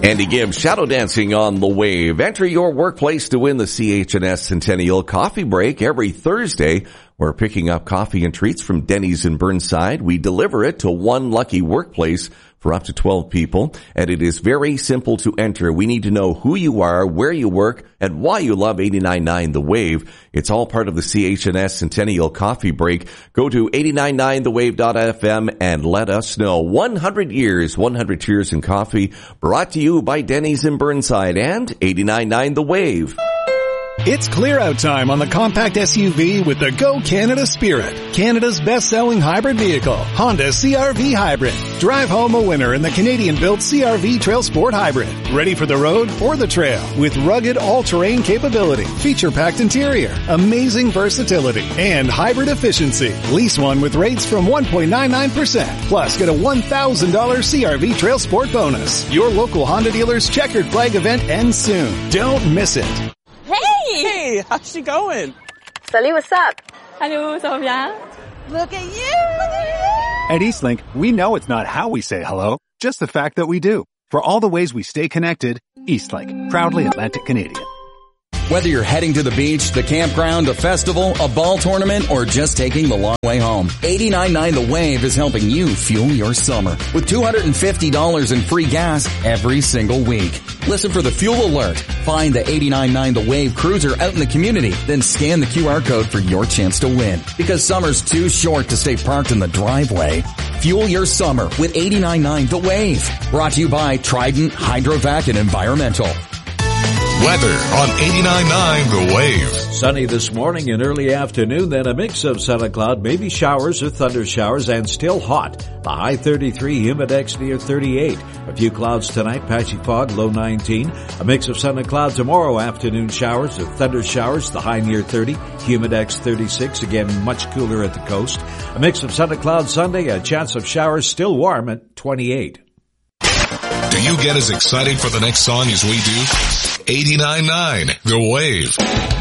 Andy Gibbs, Shadow Dancing on the Wave. Enter your workplace to win the CH&S Centennial Coffee Break every Thursday. We're picking up coffee and treats from Denny's in Burnside. We deliver it to one lucky workplace for up to 12 people, and it is very simple to enter. We need to know who you are, where you work, and why you love 89.9 The Wave. It's all part of the CH&S Centennial Coffee Break. Go to 899thewave.fm and let us know. 100 years, 100 cheers in coffee, brought to you by Denny's in Burnside and 89.9 The Wave. It's clear-out time on the compact SUV with the Go Canada Spirit, Canada's best-selling hybrid vehicle, Honda CR-V Hybrid. Drive home a winner in the Canadian-built CR-V Trail Sport Hybrid. Ready for the road or the trail with rugged all-terrain capability, feature-packed interior, amazing versatility, and hybrid efficiency. Lease one with rates from 1.99%. Plus, get a $1,000 CR-V Trail Sport bonus. Your local Honda dealer's checkered flag event ends soon. Don't miss it. Hey, how's she going? Salut, what's up? Hello, ça va bien? Look at you! At Eastlink, we know it's not how we say hello, just the fact that we do. For all the ways we stay connected, Eastlink, proudly Atlantic Canadian. Whether you're heading to the beach, the campground, a festival, a ball tournament, or just taking the long way home, 89.9 The Wave is helping you fuel your summer with $250 in free gas every single week. Listen for the fuel alert. Find the 89.9 The Wave cruiser out in the community, then scan the QR code for your chance to win. Because summer's too short to stay parked in the driveway. Fuel your summer with 89.9 The Wave. Brought to you by Trident, Hydrovac, and Environmental. Weather on 89.9 The Wave. Sunny this morning and early afternoon, then a mix of sun and cloud, maybe showers or thunder showers, and still hot. The high 33, humidex near 38. A few clouds tonight, patchy fog, low 19. A mix of sun and cloud tomorrow, afternoon showers or thunder showers, the high near 30, humidex 36, again much cooler at the coast. A mix of sun and cloud Sunday, a chance of showers, still warm at 28. Do you get as excited for the next song as we do? 89.9 The Wave.